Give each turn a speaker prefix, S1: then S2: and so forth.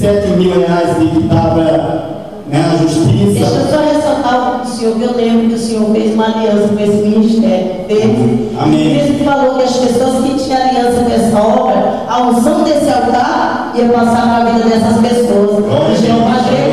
S1: 7 mil reais ali que estava na justiça.
S2: Deixa eu só ressaltar o senhor, que eu lembro que o senhor fez uma aliança com esse ministério. Fez.
S1: Amém.
S2: Ele falou que as pessoas que tinham aliança com essa obra, a unção desse altar ia passar para a vida dessas pessoas.
S1: Glória a
S2: Jeová